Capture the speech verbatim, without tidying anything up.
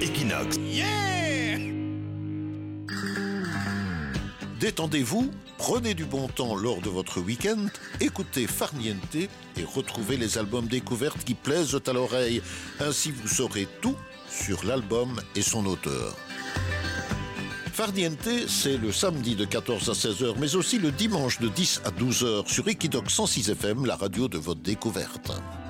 Equinox. Yeah! Détendez-vous, prenez du bon temps lors de votre week-end, écoutez Farniente et retrouvez les albums découvertes qui plaisent à l'oreille. Ainsi vous saurez tout sur l'album et son auteur. Farniente, c'est le samedi de quatorze à seize heures, mais aussi le dimanche de dix à douze heures sur Equinox cent six F M, la radio de votre découverte.